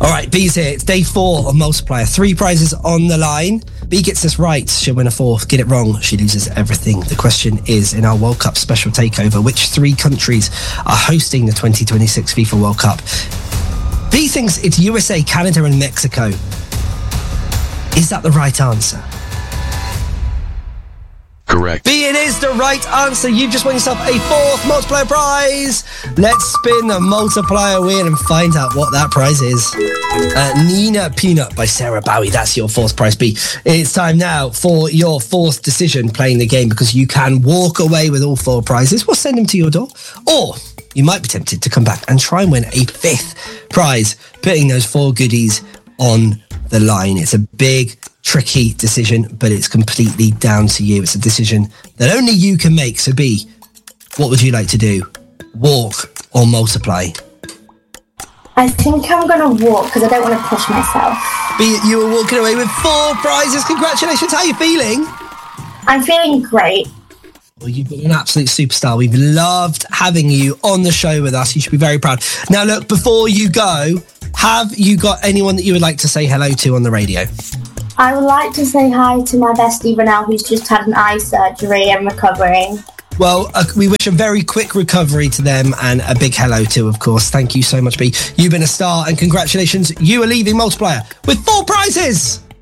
All right, B's here. It's day 4 of Multiplier. 3 prizes on the line. B gets this right, she'll win a 4th. Get it wrong, she loses everything. The question is, in our World Cup special takeover, which 3 countries are hosting the 2026 FIFA World Cup? B thinks it's USA, Canada and Mexico. Is that the right answer? Correct. B, it is the right answer. You've just won yourself a 4th multiplier prize. Let's spin the multiplier wheel and find out what that prize is. Nina Peanut by Sarah Bowie. That's your 4th prize, B. It's time now for your 4th decision playing the game, because you can walk away with all 4 prizes. We'll send them to your door. Or you might be tempted to come back and try and win a 5th prize, putting those 4 goodies on the line. It's a big, tricky decision, but it's completely down to you. It's a decision that only you can make. So B, what would you like to do? Walk or multiply? I think I'm going to walk because I don't want to push myself. B, you are walking away with 4 prizes. Congratulations. How are you feeling? I'm feeling great. Well, you've been an absolute superstar. We've loved having you on the show with us. You should be very proud. Now, look, before you go, have you got anyone that you would like to say hello to on the radio? I would like to say hi to my bestie Renelle, who's just had an eye surgery and recovering. Well, we wish a very quick recovery to them, and a big hello to, of course. Thank you so much, B. You've been a star, and congratulations. You are leaving Multiplier with 4 prizes.